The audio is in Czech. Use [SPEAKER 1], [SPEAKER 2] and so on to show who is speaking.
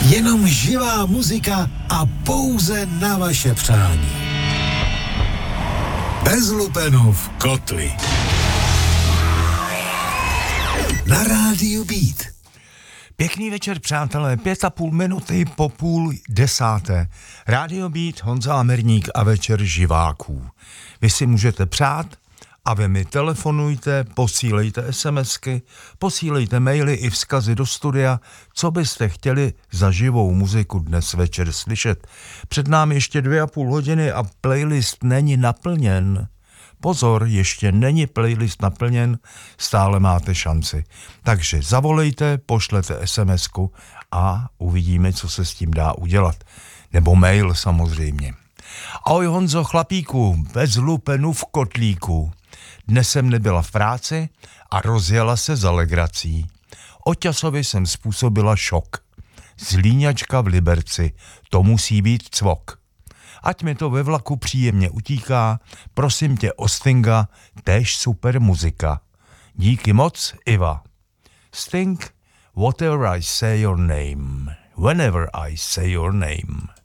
[SPEAKER 1] Jenom živá muzika a pouze na vaše přání. Bez lupenů v kotli. Na rádiu Beat.
[SPEAKER 2] Pěkný večer, přátelé, 5,5 minuty po 9:30. Rádio Beat, Honza Amerník a večer živáků. Vy si můžete přát a vy mi telefonujte, posílejte SMSky, posílejte maily i vzkazy do studia, co byste chtěli za živou muziku dnes večer slyšet. Před námi ještě 2,5 hodiny a playlist není naplněn. Pozor, ještě není playlist naplněn, stále máte šanci. Takže zavolejte, pošlete SMSku a uvidíme, co se s tím dá udělat. Nebo mail samozřejmě. Ahoj Honzo, chlapíku, bez lupenu v kotlíku. Dnes jsem nebyla v práci a rozjela se za legrací. Oťasovi jsem způsobila šok. Zlíňačka v Liberci, to musí být cvok. Ať mi to ve vlaku příjemně utíká, prosím tě o Stinga, též super muzika. Díky moc, Iva. Sting, whatever I say your name, whenever I say your name.